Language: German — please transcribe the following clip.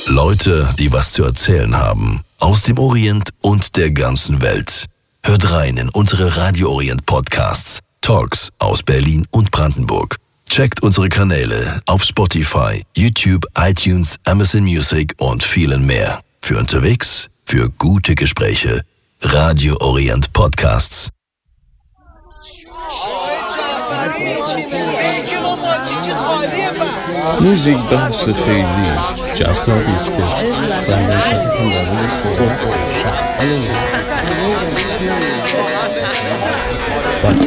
Leute, die was zu erzählen haben. Aus dem Orient und der ganzen Welt. Hört rein in unsere Radio Orient Podcasts. Talks aus Berlin und Brandenburg. Checkt unsere Kanäle auf Spotify, YouTube, iTunes, Amazon Music und vielen mehr. Für unterwegs, für gute Gespräche. Radio Orient Podcasts. موزیک بحث خیلی جذابی است.